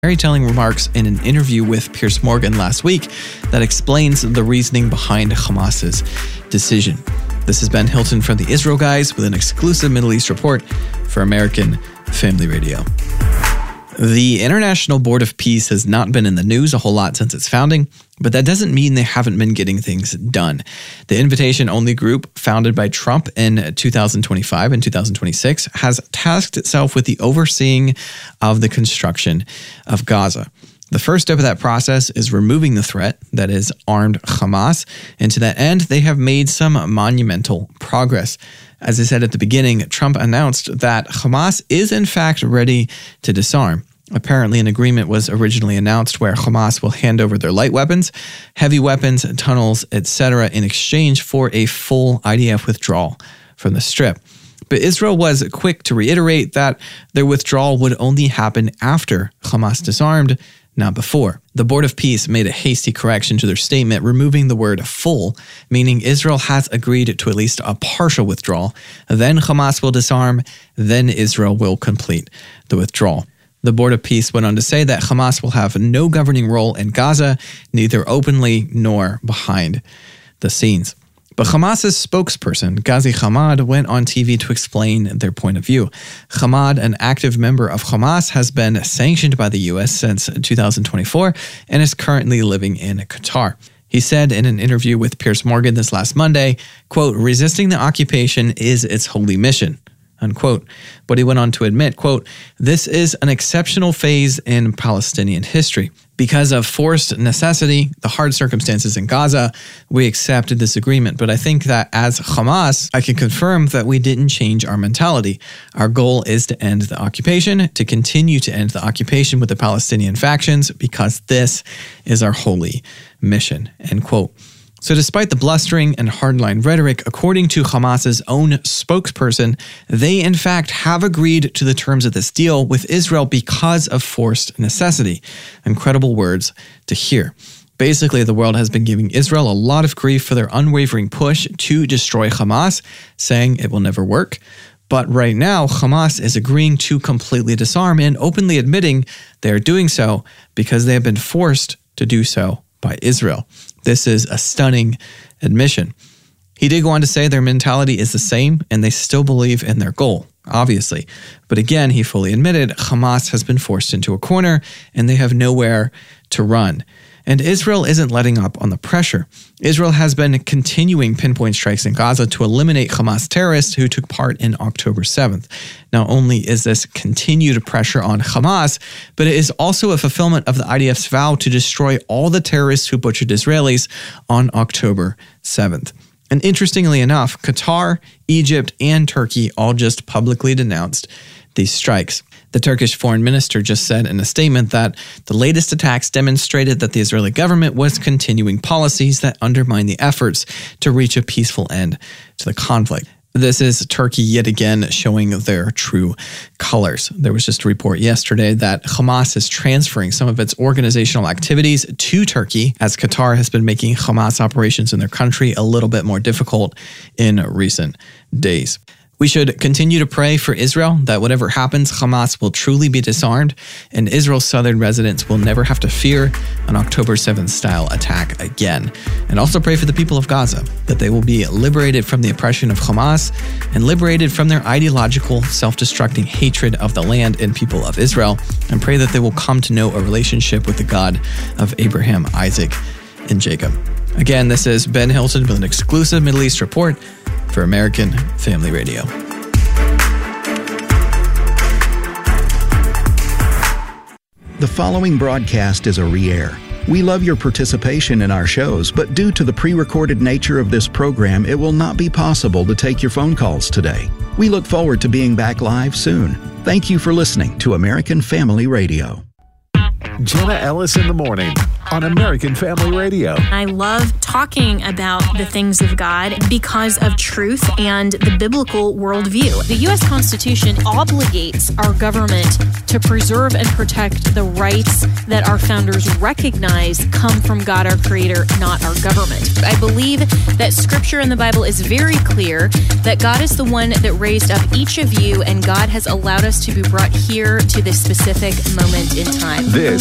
Very telling remarks in an interview with Piers Morgan last week that explains the reasoning behind Hamas's decision. This is Ben Hilton from the Israel Guys with an exclusive Middle East report for American Family Radio. The International Board of Peace has not been in the news a whole lot since its founding, but that doesn't mean they haven't been getting things done. The invitation-only group, founded by Trump in 2025 and 2026, has tasked itself with the overseeing of the construction of Gaza. The first step of that process is removing the threat, that is, armed Hamas, and to that end, they have made some monumental progress. As I said at the beginning, Trump announced that Hamas is in fact ready to disarm. Apparently, an agreement was originally announced where Hamas will hand over their light weapons, heavy weapons, tunnels, etc. in exchange for a full IDF withdrawal from the Strip. But Israel was quick to reiterate that their withdrawal would only happen after Hamas disarmed, not before. The Board of Peace made a hasty correction to their statement, removing the word full, meaning Israel has agreed to at least a partial withdrawal. Then Hamas will disarm, then Israel will complete the withdrawal. The Board of Peace went on to say that Hamas will have no governing role in Gaza, neither openly nor behind the scenes. But Hamas's spokesperson, Ghazi Hamad, went on TV to explain their point of view. Hamad, an active member of Hamas, has been sanctioned by the U.S. since 2024 and is currently living in Qatar. He said in an interview with Piers Morgan this last Monday, quote, "Resisting the occupation is its holy mission," unquote. But he went on to admit, quote, "This is an exceptional phase in Palestinian history. Because of forced necessity, the hard circumstances in Gaza, we accepted this agreement. But I think that as Hamas, I can confirm that we didn't change our mentality. Our goal is to end the occupation, to continue to end the occupation with the Palestinian factions, because this is our holy mission," end quote. So despite the blustering and hardline rhetoric, according to Hamas's own spokesperson, they in fact have agreed to the terms of this deal with Israel because of forced necessity. Incredible words to hear. Basically, the world has been giving Israel a lot of grief for their unwavering push to destroy Hamas, saying it will never work. But right now, Hamas is agreeing to completely disarm and openly admitting they are doing so because they have been forced to do so by Israel. This is a stunning admission. He did go on to say their mentality is the same and they still believe in their goal, obviously. But again, he fully admitted Hamas has been forced into a corner and they have nowhere to run. And Israel isn't letting up on the pressure. Israel has been continuing pinpoint strikes in Gaza to eliminate Hamas terrorists who took part in October 7th. Not only is this continued pressure on Hamas, but it is also a fulfillment of the IDF's vow to destroy all the terrorists who butchered Israelis on October 7th. And interestingly enough, Qatar, Egypt, and Turkey all just publicly denounced these strikes. The Turkish foreign minister just said in a statement that the latest attacks demonstrated that the Israeli government was continuing policies that undermine the efforts to reach a peaceful end to the conflict. This is Turkey yet again showing their true colors. There was just a report yesterday that Hamas is transferring some of its organizational activities to Turkey as Qatar has been making Hamas operations in their country a little bit more difficult in recent days. We should continue to pray for Israel that whatever happens, Hamas will truly be disarmed and Israel's southern residents will never have to fear an October 7th style attack again. And also pray for the people of Gaza, that they will be liberated from the oppression of Hamas and liberated from their ideological, self-destructing hatred of the land and people of Israel, and pray that they will come to know a relationship with the God of Abraham, Isaac, and Jacob. Again, this is Ben Hilton with an exclusive Middle East report for American Family Radio. The following broadcast is a re-air. We love your participation in our shows, but due to the pre-recorded nature of this program, it will not be possible to take your phone calls today. We look forward to being back live soon. Thank you for listening to American Family Radio. Jenna Ellis in the Morning on American Family Radio. I love talking about the things of God because of truth and the biblical worldview. The U.S. Constitution obligates our government to preserve and protect the rights that our founders recognize come from God, our Creator, not our government. I believe that Scripture in the Bible is very clear that God is the one that raised up each of you, and God has allowed us to be brought here to this specific moment in time. This